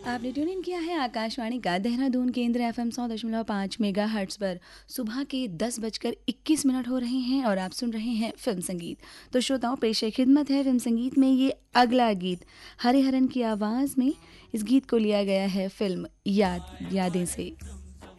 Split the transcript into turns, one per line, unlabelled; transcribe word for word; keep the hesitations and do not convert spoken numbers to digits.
आपने tune in किया है आकाशवाणी का देहरादून केंद्र एफ एम सौ दशमलव पाँच मेगा हर्ट्स पर। सुबह के दस बजकर इक्कीस मिनट हो रहे हैं और आप सुन रहे हैं फिल्म संगीत। तो श्रोताओं, पेशे खिदमत है फिल्म संगीत में ये अगला गीत हरिहरन की आवाज़ में। इस गीत को लिया गया है फिल्म याद यादें से।